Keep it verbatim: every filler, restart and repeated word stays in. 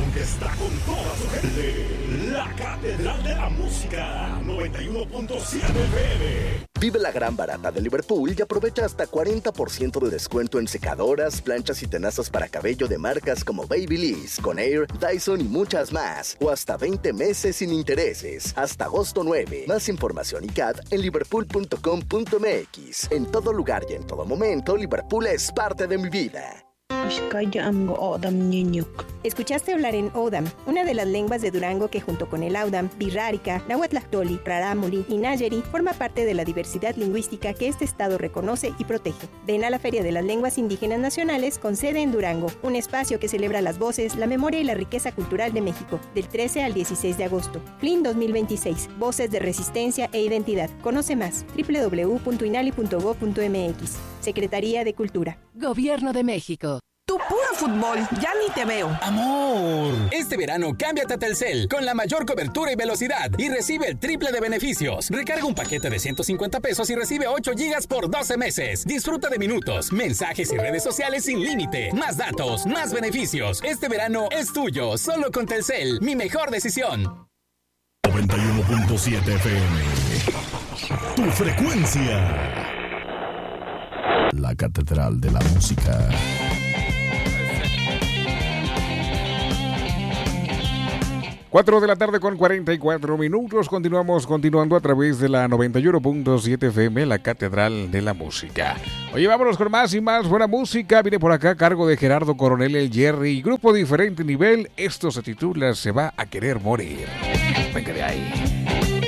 que está con toda su gente. La Catedral de la Música, noventa y uno punto siete F M. Vive la gran barata de Liverpool y aprovecha hasta cuarenta por ciento de descuento en secadoras, planchas y tenazas para cabello de marcas como Babyliss, Conair, Dyson y muchas más. O hasta veinte meses sin intereses. Hasta agosto nueve. Más información y C A D en liverpool punto com punto m x. En todo lugar y en todo momento, Liverpool es parte de mi vida. Escuchaste hablar en Odam, una de las lenguas de Durango que junto con el Audam, Birrárica, Nahuatlactoli, Rarámuri y Nayeri forma parte de la diversidad lingüística que este estado reconoce y protege. Ven a la Feria de las Lenguas Indígenas Nacionales con sede en Durango, un espacio que celebra las voces, la memoria y la riqueza cultural de México, del trece al dieciséis de agosto. F L I N dos mil veintiséis, Voces de Resistencia e Identidad. Conoce más, doble u doble u doble u punto inali punto gob punto m x. Secretaría de Cultura. Gobierno de México. Tu puro fútbol, ya ni te veo. Amor, este verano cámbiate a Telcel con la mayor cobertura y velocidad y recibe el triple de beneficios. Recarga un paquete de ciento cincuenta pesos y recibe ocho gigas por doce meses. Disfruta de minutos, mensajes y redes sociales sin límite. Más datos, más beneficios. Este verano es tuyo, solo con Telcel. Mi mejor decisión. noventa y uno punto siete F M. Tu frecuencia. La Catedral de la Música. cuatro de la tarde con cuarenta y cuatro minutos. Continuamos continuando a través de la noventa y uno punto siete F M, la Catedral de la Música. Oye, vámonos con más y más buena música. Viene por acá a cargo de Gerardo Coronel, el Jerry. Grupo Diferente Nivel. Esto se titula Se va a querer morir. Venga de ahí.